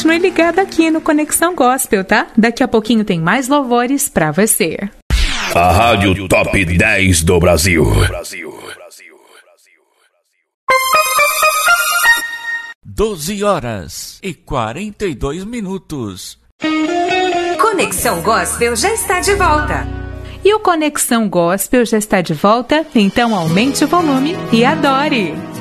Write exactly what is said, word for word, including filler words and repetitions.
continue ligado aqui no Conexão Gospel, tá? Daqui a pouquinho tem mais louvores pra você. A Rádio Top dez do Brasil. doze horas e quarenta e dois minutos. Conexão Gospel já está de volta. E o Conexão Gospel já está de volta, então aumente o volume e adore!